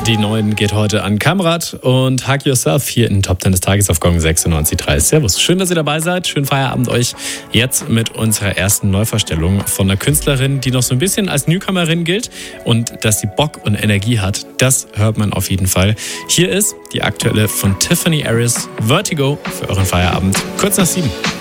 Die 9 geht heute an Kamrat und Hug Yourself hier in Top 10 des Tages auf Gong 96.3. Servus. Schön, dass ihr dabei seid. Schönen Feierabend euch jetzt mit unserer ersten Neuvorstellung von einer Künstlerin, die noch so ein bisschen als Newcomerin gilt, und dass sie Bock und Energie hat, das hört man auf jeden Fall. Hier ist die aktuelle von Tiffany Aris, Vertigo, für euren Feierabend. Kurz nach 7.